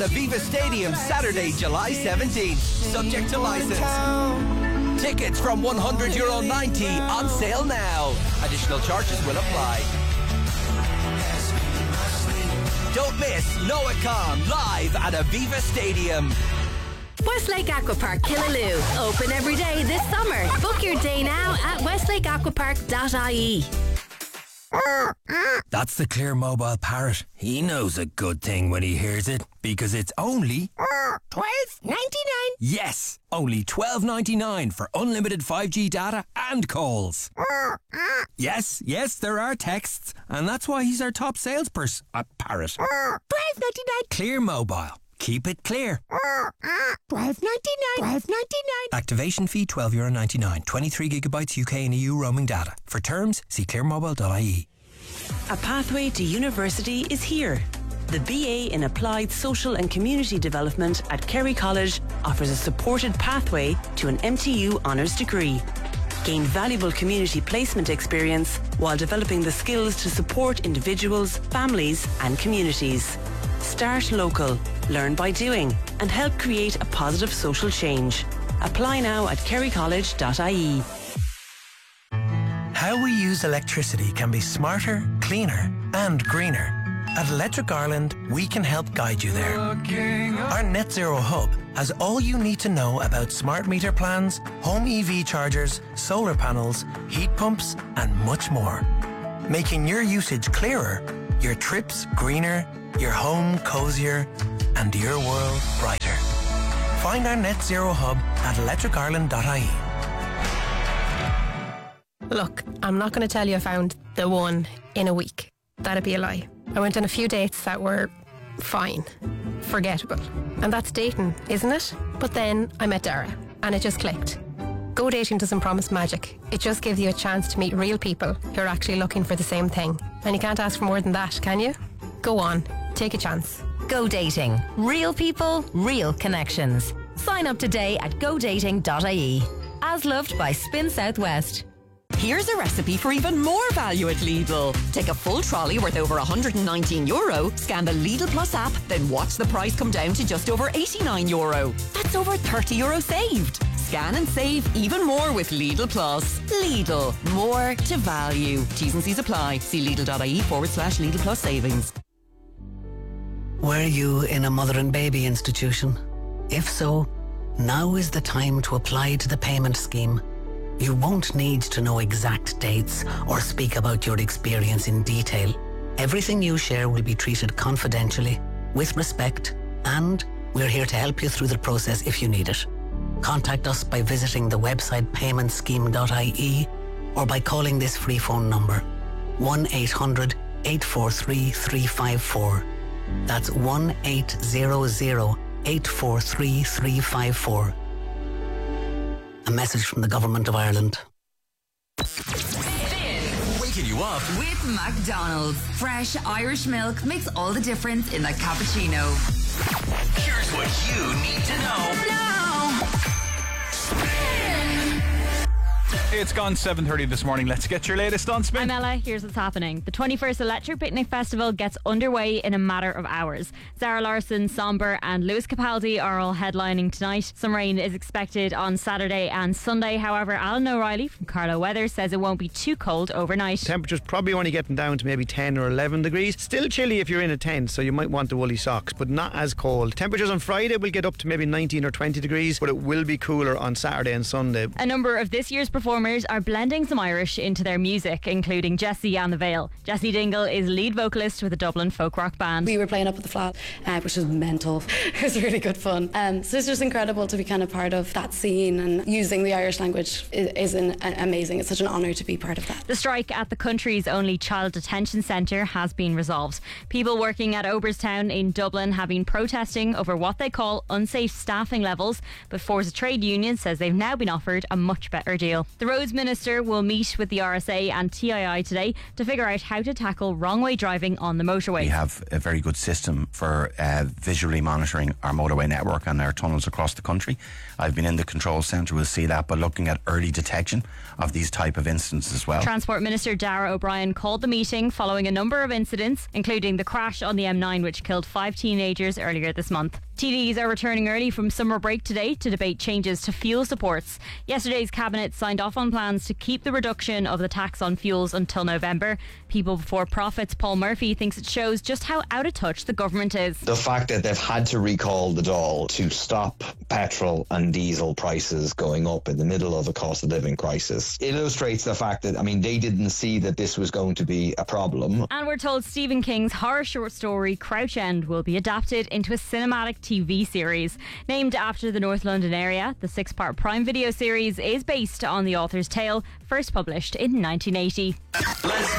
The Viva Stadium, Saturday, July 17th. Subject to license. Tickets from €100.90 on sale now. Additional charges will apply. Don't miss Noacon live at Aviva Stadium. Westlake Aquapark Killaloe. Open every day this summer. Book your day now at westlakeaquapark.ie. That's the Clear Mobile Parrot. He knows a good thing when he hears it, because it's only $12.99. Yes, only $12.99 for unlimited 5G data and calls. Yes, there are texts, and that's why he's our top salesperson. Parrot. $12.99. Clear Mobile. Keep it clear. $12.99. Activation fee €12.99. 23 gigabytes UK and EU roaming data. For terms, see clearmobile.ie. A pathway to university is here. The BA in Applied Social and Community Development at Kerry College offers a supported pathway to an MTU honours degree. Gain valuable community placement experience while developing the skills to support individuals, families and communities. Start local, learn by doing, and help create a positive social change. Apply now at kerrycollege.ie. How we use electricity can be smarter, cleaner and greener. At Electric Ireland, we can help guide you there. Our Net Zero Hub has all you need to know about smart meter plans, home EV chargers, solar panels, heat pumps and much more. Making your usage clearer, your trips greener, your home cozier and your world brighter. Find our Net Zero Hub at electricireland.ie. Look, I'm not going to tell you I found the one in a week. That'd be a lie. I went on a few dates that were fine, forgettable. And that's dating, isn't it? But then I met Dara and it just clicked. Go dating doesn't promise magic. It just gives you a chance to meet real people who are actually looking for the same thing. And you can't ask for more than that, can you? Go on, take a chance. Go dating. Real people, real connections. Sign up today at godating.ie. As loved by Spin Southwest. Here's a recipe for even more value at Lidl. Take a full trolley worth over €119, scan the Lidl Plus app, then watch the price come down to just over €89. That's over €30 saved. Scan and save even more with Lidl Plus. Lidl, more to value. T's and C's apply. See lidl.ie/Lidl Plus savings. Were you in a mother and baby institution? If so, now is the time to apply to the payment scheme. You won't need to know exact dates or speak about your experience in detail. Everything you share will be treated confidentially, with respect, and we're here to help you through the process if you need it. Contact us by visiting the website paymentscheme.ie or by calling this free phone number 1-800-843-354. That's 1-800-843-354. A message from the Government of Ireland. Waking you up with McDonald's. Fresh Irish milk makes all the difference in a cappuccino. Here's what you need to know now. It's gone 7:30 this morning. Let's get your latest on Spin. I'm Ella. Here's what's happening. The 21st Electric Picnic Festival gets underway in a matter of hours. Zara Larsson, Somber and Lewis Capaldi are all headlining tonight. Some rain is expected on Saturday and Sunday. However, Alan O'Reilly from Carlo Weather says it won't be too cold overnight. Temperatures probably only getting down to maybe 10 or 11 degrees. Still chilly if you're in a tent, so you might want the woolly socks, but not as cold. Temperatures on Friday will get up to maybe 19 or 20 degrees, but it will be cooler on Saturday and Sunday. A number of this year's performers are blending some Irish into their music, including Jessie and the Vale. Jessie Dingle is lead vocalist with the Dublin folk rock band. We were playing up at the Flat, which was mental. It was really good fun. So it's just incredible to be kind of part of that scene, and using the Irish language is amazing. It's such an honour to be part of that. The strike at the country's only child detention centre has been resolved. People working at Oberstown in Dublin have been protesting over what they call unsafe staffing levels, but Forza Trade Union says they've now been offered a much better deal. The Roads Minister will meet with the RSA and TII today to figure out how to tackle wrong way driving on the motorway. We have a very good system for visually monitoring our motorway network and our tunnels across the country. I've been in the control centre, we'll see that, but looking at early detection of these type of incidents as well. Transport Minister Darragh O'Brien called the meeting following a number of incidents, including the crash on the M9 which killed 5 teenagers earlier this month. TDs are returning early from summer break today to debate changes to fuel supports. Yesterday's Cabinet signed off on plans to keep the reduction of the tax on fuels until November. People Before Profits Paul Murphy thinks it shows just how out of touch the government is. The fact that they've had to recall the Dáil to stop petrol and diesel prices going up in the middle of a cost of living crisis illustrates the fact that, they didn't see that this was going to be a problem. And we're told Stephen King's horror short story Crouch End will be adapted into a cinematic TV series. Named after the North London area, the 6-part Prime Video series is based on the author's tale, first published in 1980.